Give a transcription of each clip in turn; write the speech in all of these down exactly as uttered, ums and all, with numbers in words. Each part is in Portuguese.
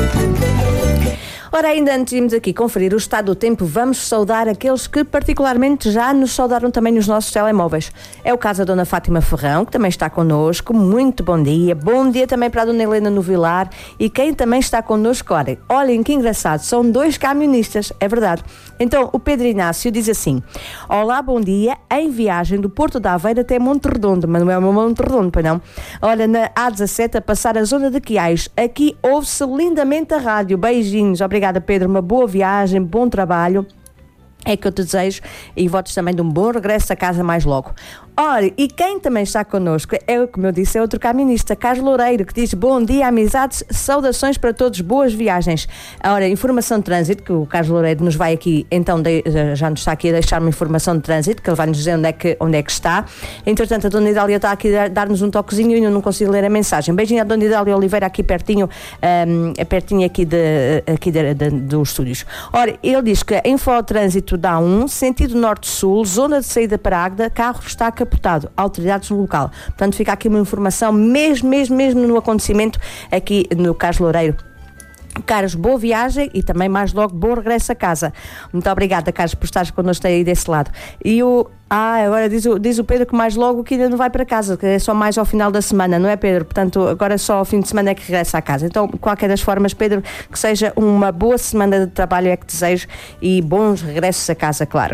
Ora, ainda antes de irmos aqui conferir o estado do tempo, vamos saudar aqueles que particularmente já nos saudaram também nos nossos telemóveis. É o caso da Dona Fátima Ferrão, que também está connosco. Muito bom dia. Bom dia também para a Dona Helena Novilar. E quem também está connosco, olhem, olhem que engraçado, são dois camionistas, é verdade. Então, o Pedro Inácio diz assim: olá, bom dia, em viagem do Porto da Aveiro até Monte Redondo, mas não é o Monte Redondo, pois não. Olha, na A dezassete a passar a zona de Quiais. Aqui ouve-se lindamente a rádio. Beijinhos, obrigada. Obrigada, Pedro, uma boa viagem, bom trabalho, é que eu te desejo, e votos também de um bom regresso a casa mais logo. Ora, e quem também está connosco é, como eu disse, é outro camionista, Carlos Loureiro, que diz: bom dia, amizades, saudações para todos, boas viagens. Ora, informação de trânsito, que o Carlos Loureiro nos vai aqui, então de, já nos está aqui a deixar uma informação de trânsito, que ele vai nos dizer onde é que, onde é que está. Entretanto, a Dona Idália está aqui a dar-nos um toquezinho e eu não consigo ler a mensagem. Beijinho à Dona Idália Oliveira, aqui pertinho, um, pertinho aqui, de, aqui de, de, dos estúdios. Ora, ele diz que em Infotrânsito dá um, sentido norte-sul, zona de saída para Águeda, carro está capotado, autoridades no local. Portanto, fica aqui uma informação, mesmo, mesmo, mesmo no acontecimento aqui no Carlos Loureiro. Carlos, boa viagem e também mais logo bom regresso a casa. Muito obrigada, Carlos, por estares connosco aí desse lado. E o Ah, agora diz o, diz o Pedro que mais logo que ainda não vai para casa, que é só mais ao final da semana, não é, Pedro? Portanto, agora só ao fim de semana é que regressa a casa. Então, de qualquer das formas, Pedro, que seja uma boa semana de trabalho é que desejo e bons regressos a casa, claro.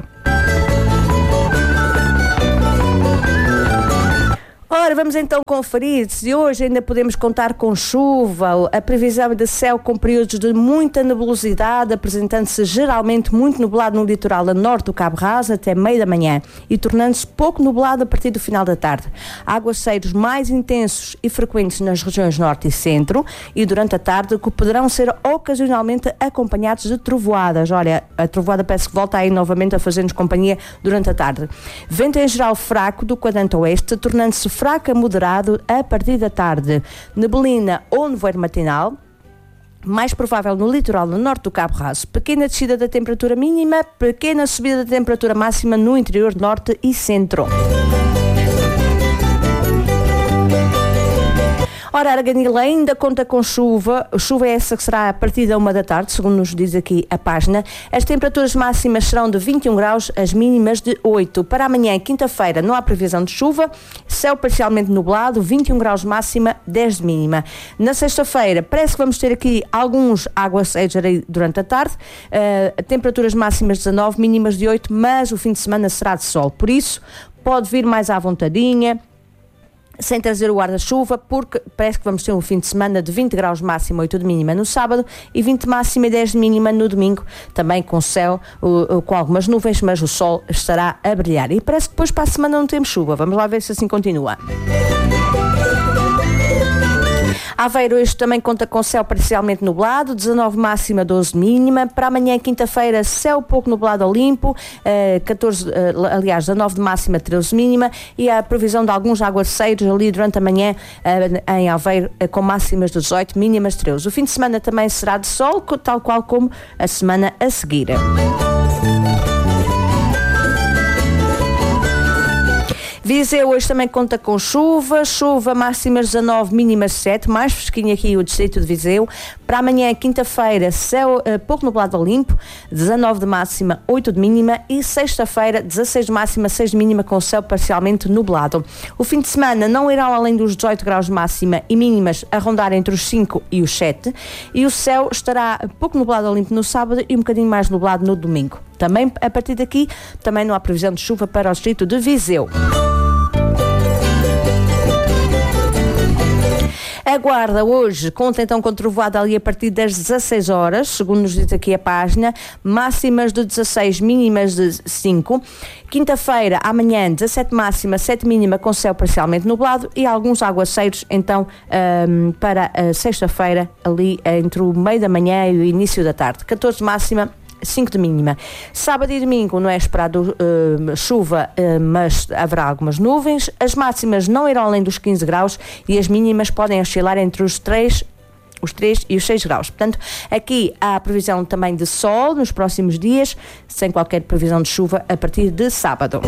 Ora, vamos então conferir se hoje ainda podemos contar com chuva. A previsão é de céu com períodos de muita nebulosidade, apresentando-se geralmente muito nublado no litoral a norte do Cabo Raso até meio da manhã e tornando-se pouco nublado a partir do final da tarde. Aguaceiros mais intensos e frequentes nas regiões norte e centro e durante a tarde, que poderão ser ocasionalmente acompanhados de trovoadas. Olha, a trovoada parece que volta aí novamente a fazer-nos companhia durante a tarde. Vento em geral fraco do quadrante oeste, tornando-se fraco a moderado a partir da tarde. Neblina ou nevoeiro matinal, mais provável no litoral no norte do Cabo Raso. Pequena descida da temperatura mínima, pequena subida da temperatura máxima no interior norte e centro. Ora, Arganil ainda conta com chuva, chuva é essa que será a partir da uma da tarde, segundo nos diz aqui a página. As temperaturas máximas serão de vinte e um graus, as mínimas de oito. Para amanhã, quinta-feira, não há previsão de chuva, céu parcialmente nublado, vinte e um graus máxima, dez de mínima. Na sexta-feira, parece que vamos ter aqui alguns aguaceiros durante a tarde, uh, temperaturas máximas dezanove, mínimas de oito, mas o fim de semana será de sol. Por isso, pode vir mais à vontadinha, sem trazer o guarda-chuva, porque parece que vamos ter um fim de semana de vinte graus máxima, oito de mínima no sábado e vinte máxima e dez de mínima no domingo, também com céu, uh, uh, com algumas nuvens, mas o sol estará a brilhar. E parece que depois para a semana não temos chuva. Vamos lá ver se assim continua. Aveiro hoje também conta com céu parcialmente nublado, dezanove máxima, doze mínima. Para amanhã, quinta-feira, céu pouco nublado ao limpo, uh, catorze, uh, aliás, dezanove de máxima, treze mínima. E a previsão de alguns aguaceiros ali durante a manhã uh, em Aveiro, uh, com máximas de dezoito, mínimas de treze. O fim de semana também será de sol, tal qual como a semana a seguir. Viseu hoje também conta com chuva, chuva máximas dezanove, mínimas sete, mais fresquinho aqui o distrito de Viseu. Para amanhã, quinta-feira, céu uh, pouco nublado ao limpo, dezanove de máxima, oito de mínima e sexta-feira, dezasseis de máxima, seis de mínima com céu parcialmente nublado. O fim de semana não irá além dos dezoito graus de máxima e mínimas a rondar entre os cinco e os sete e o céu estará pouco nublado ao limpo no sábado e um bocadinho mais nublado no domingo. Também, a partir daqui, também não há previsão de chuva para o distrito de Viseu. A Guarda hoje conta então com trovoada ali a partir das dezasseis horas, segundo nos diz aqui a página, máximas de dezasseis, mínimas de cinco. Quinta-feira, amanhã, dezassete máxima, sete mínima com céu parcialmente nublado e alguns aguaceiros então um, para a sexta-feira ali entre o meio da manhã e o início da tarde. catorze máxima, cinco de mínima. Sábado e domingo não é esperado uh, chuva, uh, mas haverá algumas nuvens. As máximas não irão além dos quinze graus e as mínimas podem oscilar entre os três, os três e os seis graus. Portanto, aqui há a previsão também de sol nos próximos dias, sem qualquer previsão de chuva a partir de sábado.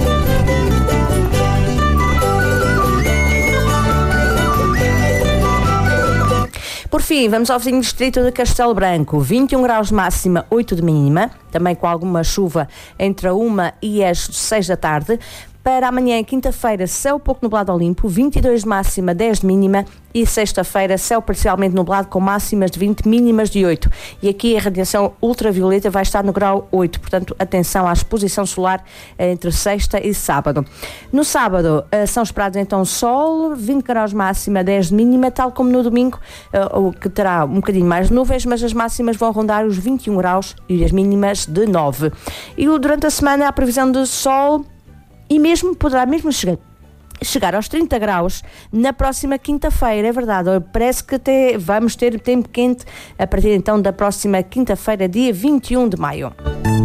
Por fim, vamos ao vizinho distrito de Castelo Branco, vinte e um graus de máxima, oito de mínima, também com alguma chuva entre a uma e as seis da tarde. Para amanhã, quinta-feira, céu pouco nublado ao limpo, vinte e dois de máxima, dez de mínima, e sexta-feira, céu parcialmente nublado com máximas de vinte, mínimas de oito. E aqui a radiação ultravioleta vai estar no grau oito, portanto, atenção à exposição solar entre sexta e sábado. No sábado, são esperados então sol, vinte graus de máxima, dez de mínima, tal como no domingo, o que terá um bocadinho mais de nuvens, mas as máximas vão rondar os vinte e um graus e as mínimas de nove. E durante a semana, a previsão de sol, e mesmo poderá mesmo chegar, chegar aos trinta graus na próxima quinta-feira, é verdade. Parece que até vamos ter tempo quente a partir então da próxima quinta-feira, dia vinte e um de maio.